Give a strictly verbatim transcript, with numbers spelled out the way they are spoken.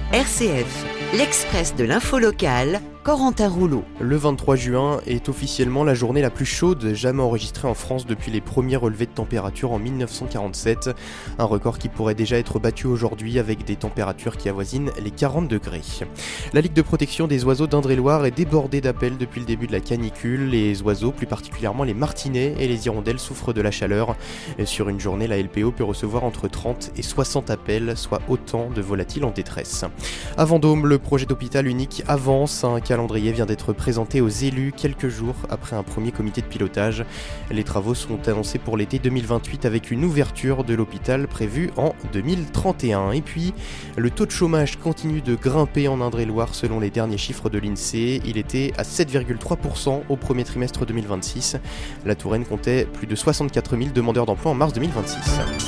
R C F, l'Express de l'info locale, Corentin Rouleau. Le vingt-trois juin est officiellement la journée la plus chaude jamais enregistrée en France depuis les premiers relevés de température en dix-neuf cent quarante-sept. Un record qui pourrait déjà être battu aujourd'hui avec des températures qui avoisinent les quarante degrés. La Ligue de protection des oiseaux d'Indre-et-Loire est débordée d'appels depuis le début de la canicule. Les oiseaux, plus particulièrement les martinets et les hirondelles, souffrent de la chaleur. Sur une journée, la L P O peut recevoir entre trente et soixante appels, soit autant de volatiles en détresse. À Vendôme, le projet d'hôpital unique avance. Un calendrier vient d'être présenté aux élus quelques jours après un premier comité de pilotage. Les travaux sont annoncés pour l'été deux mille vingt-huit avec une ouverture de l'hôpital prévue en deux mille trente et un. Et puis, le taux de chômage continue de grimper en Indre-et-Loire selon les derniers chiffres de l'INSEE. Il était à sept virgule trois pour cent au premier trimestre deux mille vingt-six. La Touraine comptait plus de soixante-quatre mille demandeurs d'emploi en mars deux mille vingt-six.